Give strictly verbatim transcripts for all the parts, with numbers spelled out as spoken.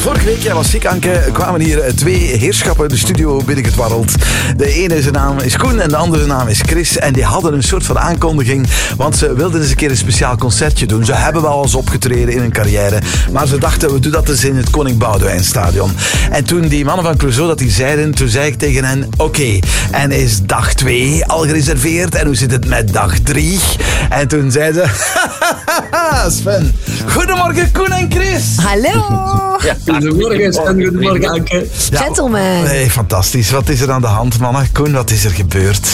Vorige week, jij was ziek, Anke, kwamen hier twee heerschappen de studio binnengedwarreld. De ene zijn naam is Koen en de andere naam is Chris. En die hadden een soort van aankondiging, want ze wilden eens een keer een speciaal concertje doen. Ze hebben wel eens opgetreden in hun carrière, maar ze dachten, we doen dat eens in het Koning Boudewijnstadion. En toen die mannen van Clouseau dat die zeiden, toen zei ik tegen hen, oké, okay, en is dag twee al gereserveerd? En hoe zit het met dag drie? En toen zeiden ze, Sven, goedemorgen Koen en Chris. Hallo. Ja, goedemorgen Sven, goedemorgen Anke. Ja, gentleman. Nee, fantastisch. Wat is er aan de hand, mannen? Koen, wat is er gebeurd?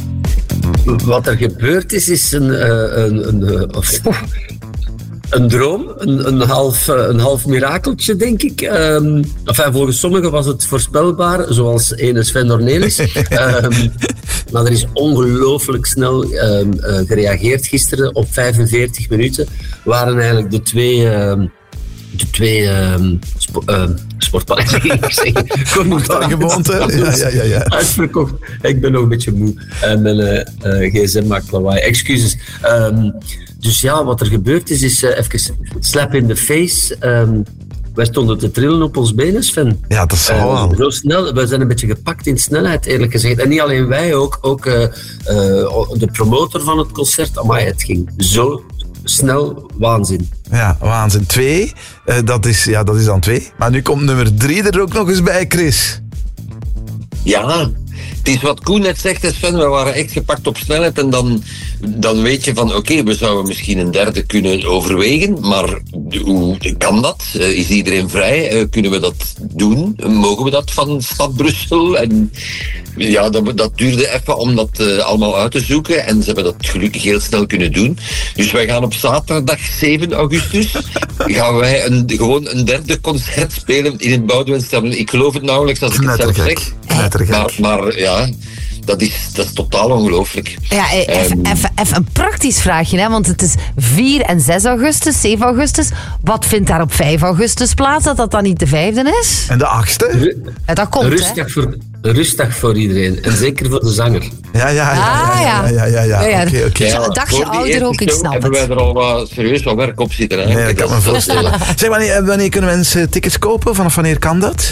Wat er gebeurd is, is een, uh, een, een, uh, een droom, een, een, half, uh, een half mirakeltje, denk ik. Um, enfin, volgens sommigen was het voorspelbaar, zoals ene Sven Ornelis. um, maar er is ongelooflijk snel um, uh, gereageerd. Gisteren op vijfenveertig minuten waren eigenlijk de twee... Um, de twee um, spo- uh, sportpaleizen, ging ik zeggen. Gewoonte. Ja, ja, ja, ja. Uitverkocht. Ik ben nog een beetje moe. En mijn uh, uh, gsm maakt lawaai. Excuses. Um, dus ja, wat er gebeurd is, is uh, even slap in the face. Um, wij stonden te trillen op ons benen, Sven. Ja, dat is wel. Uh, zo snel. We zijn een beetje gepakt in snelheid, eerlijk gezegd. En niet alleen wij, ook, ook uh, uh, de promotor van het concert. Amai, het ging zo snel, waanzin. Ja, waanzin. Twee, uh, dat, is, ja, dat is dan twee. Maar nu komt nummer drie er ook nog eens bij, Chris. Ja, het is wat Koen net zegt, Sven, we waren echt gepakt op snelheid en dan, dan weet je van oké, okay, we zouden misschien een derde kunnen overwegen, maar hoe kan dat? Uh, is iedereen vrij? Uh, kunnen we dat doen? Mogen we dat van stad Brussel? En ja, dat, dat duurde even om dat uh, allemaal uit te zoeken en ze hebben dat gelukkig heel snel kunnen doen. Dus wij gaan op zaterdag zeven augustus gaan wij een, gewoon een derde concert spelen in het Boudewijnstadion. Ik geloof het nauwelijks als ik het zelf zeg. Maar, maar ja, dat is, dat is totaal ongelooflijk. Ja, even, um, even, even een praktisch vraagje, hè? Want het is vier en zes augustus, zeven augustus. Wat vindt daar op vijf augustus plaats, dat dat dan niet de vijfde is? En de achtste? Ru- ja, dat komt, rustig, voor, rustig voor iedereen. En zeker voor de zanger. Ja, ja, ja. Ah, ja, ja, ja, ja, ja. Oké, oké. Een dagje ouder ook, ik snap hebben het. wij er al wat serieus wat werk op zitten. Hè? Nee, dat kan me voorstellen. Zeg, wanneer, wanneer kunnen mensen tickets kopen? Vanaf wanneer kan dat?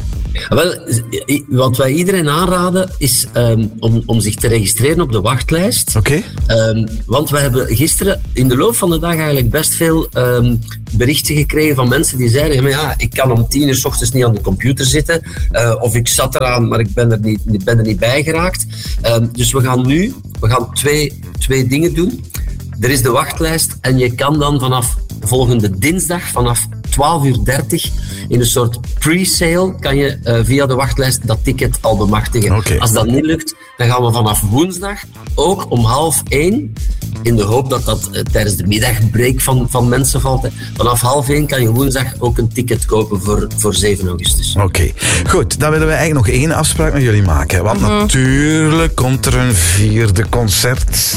Wel, wat wij iedereen aanraden is um, om, om zich te registreren op de wachtlijst. Oké. Okay. Um, want we hebben gisteren in de loop van de dag eigenlijk best veel um, berichten gekregen van mensen die zeiden, maar ja, ik kan om tien uur 's ochtends niet aan de computer zitten. Uh, of ik zat eraan, maar ik ben er niet, ben er niet bij geraakt. Um, dus we gaan nu we gaan twee, twee dingen doen. Er is de wachtlijst en je kan dan vanaf volgende dinsdag vanaf twaalf uur dertig in een soort pre-sale kan je uh, via de wachtlijst dat ticket al bemachtigen. Okay. Als dat niet lukt, dan gaan we vanaf woensdag ook om half één, in de hoop dat dat uh, tijdens de middagbreak van, van mensen valt. Hè. Vanaf half één kan je woensdag ook een ticket kopen voor, voor zeven augustus. Oké, okay. Goed. Dan willen we eigenlijk nog één afspraak met jullie maken. Want mm-hmm. natuurlijk komt er een vierde concert.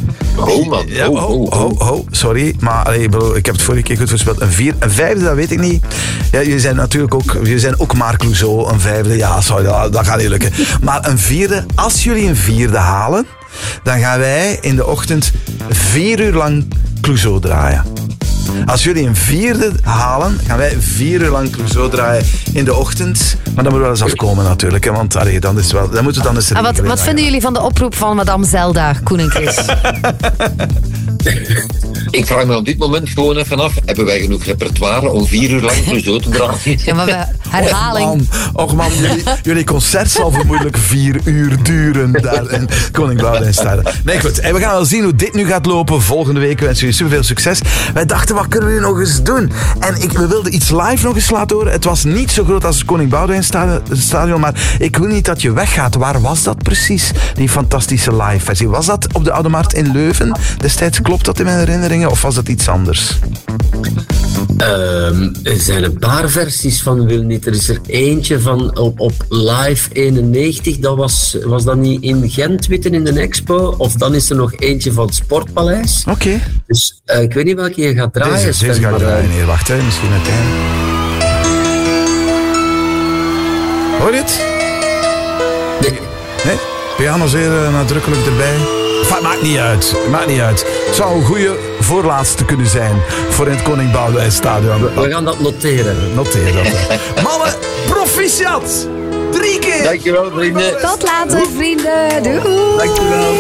Oh man, ja, oh, oh, oh, oh, sorry, maar allee, ik heb het vorige keer goed voorspeld. Een vier, een vijfde, dat weet ik niet. Ja, jullie zijn natuurlijk ook, jullie zijn ook maar Clouseau, een vijfde, ja, sorry, dat, dat gaat niet lukken. Maar een vierde, als jullie een vierde halen, dan gaan wij in de ochtend vier uur lang Clouseau draaien. Als jullie een vierde halen, gaan wij vier uur lang Clouseau draaien in de ochtend. Maar dat moet wel eens afkomen natuurlijk, hè, want allee, dan, is wel, dan moeten we dan eens... En wat, wat vinden jullie van de oproep van Madame Zelda, Koen en Chris? Ik vraag me op dit moment gewoon even af, hebben wij genoeg repertoire om vier uur lang Clouseau te draaien? Ja, maar we, herhaling. Och man, och man jullie, jullie concert zal vermoedelijk vier uur duren daar in Koning Boudewijnstadion. Nee, goed. En we gaan wel zien hoe dit nu gaat lopen volgende week. We wensen jullie superveel succes. Wij dachten, wat kunnen we nu nog eens doen? En ik, we wilden iets live nog eens laten horen. Het was niet zo groot als het Koning Boudewijnstadion, maar ik wil niet dat je weggaat. Waar was dat precies, die fantastische live versie? Was dat op de Oude Markt in Leuven? Destijds, klopt dat in mijn herinneringen, of was dat iets anders? Um, er zijn een paar versies van Wil Niet. Er is er eentje van op, op Live eenennegentig. Dat was, was dat niet in Gent, Witten in de Expo? Of dan is er nog eentje van het Sportpaleis. Oké. Okay. Dus uh, ik weet niet welke je gaat draaien. Deze, deze ga ik draaien. Nee, wacht, hè. Misschien uiteindelijk. Hoor je het? Nee. Nee? Piano zeer uh, nadrukkelijk erbij. Enfin, maakt niet uit. Maakt niet uit. Het zou een goede voorlaatste kunnen zijn voor in het Koning Boudewijn Stadion. We gaan dat noteren. Noteer dat. Hè. Mannen, proficiat! Drie keer! Dankjewel, vrienden. Tot later, vrienden. Doei. Dankjewel.